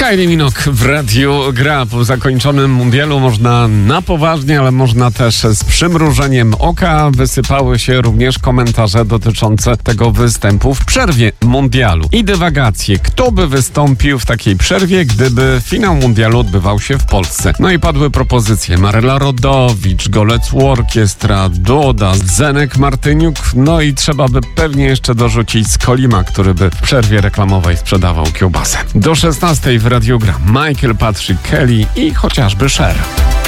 Kylie Minogue w Radiu Gra. Po zakończonym mundialu można na poważnie, ale można też z przymrużeniem oka. Wysypały się również komentarze dotyczące tego występu w przerwie mundialu. I dywagacje. Kto by wystąpił w takiej przerwie, gdyby finał mundialu odbywał się w Polsce? No i padły propozycje. Maryla Rodowicz, Golec Orkiestra, Doda, Zenek Martyniuk. No i trzeba by pewnie jeszcze dorzucić Skolima, który by w przerwie reklamowej sprzedawał kiełbasę. Do 16 w Radiu Gra Michael, Patrick Kelly i chociażby Cher.